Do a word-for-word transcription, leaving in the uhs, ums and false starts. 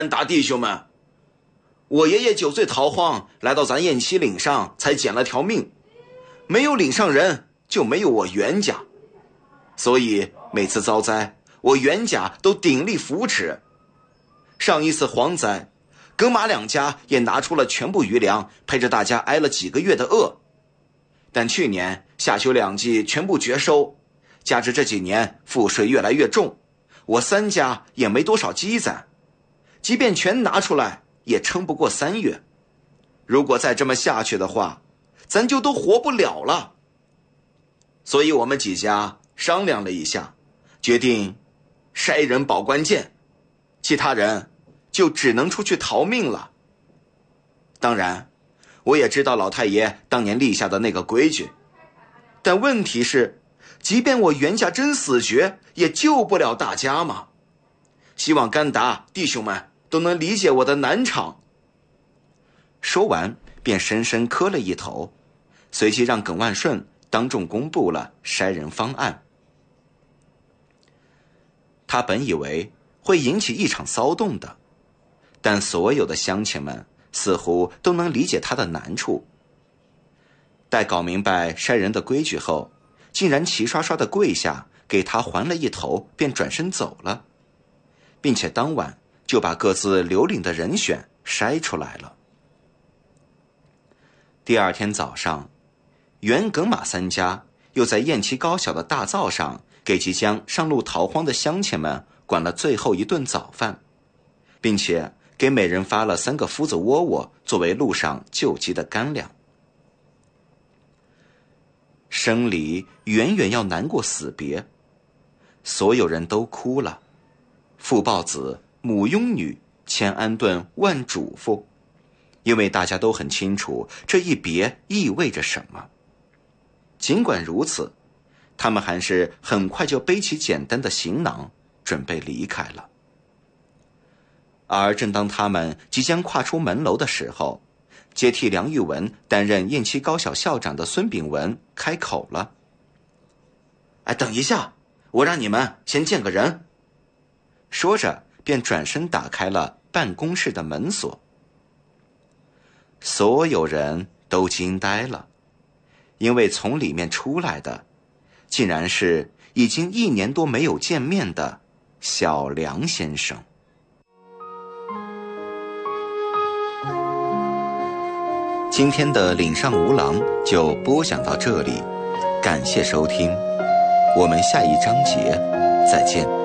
大弟兄们，我爷爷酒醉逃荒，来到咱雁栖岭上，才捡了条命。没有岭上人，就没有我袁家，所以每次遭灾，我袁家都鼎力扶持。上一次蝗灾，耿马两家也拿出了全部余粮，陪着大家挨了几个月的饿。但去年夏秋两季全部绝收，加之这几年赋税越来越重，我三家也没多少积攒，即便全拿出来，也撑不过三月。如果再这么下去的话，咱就都活不了了。所以我们几家商量了一下，决定筛人保关键，其他人就只能出去逃命了。当然，我也知道老太爷当年立下的那个规矩，但问题是，即便我袁家真死绝，也救不了大家嘛。希望甘达弟兄们都能理解我的难场。说完，便深深磕了一头，随即让耿万顺当众公布了筛人方案。他本以为会引起一场骚动的，但所有的乡亲们似乎都能理解他的难处。待搞明白筛人的规矩后，竟然齐刷刷的跪下给他还了一头，便转身走了，并且当晚就把各自留领的人选筛出来了。第二天早上，袁耿马三家又在雁栖高小的大灶上，给即将上路逃荒的乡亲们管了最后一顿早饭，并且给每人发了三个夫子窝窝作为路上救急的干粮。生离远远要难过死别，所有人都哭了。父抱子，母拥女，千安顿万嘱咐，因为大家都很清楚这一别意味着什么。尽管如此，他们还是很快就背起简单的行囊，准备离开了。而正当他们即将跨出门楼的时候，接替梁玉文担任雁栖高小校长的孙炳文开口了：“哎，等一下，我让你们先见个人。”说着便转身打开了办公室的门锁。所有人都惊呆了，因为从里面出来的竟然是已经一年多没有见面的小梁先生。今天的岭上无郎就播讲到这里，感谢收听，我们下一章节再见。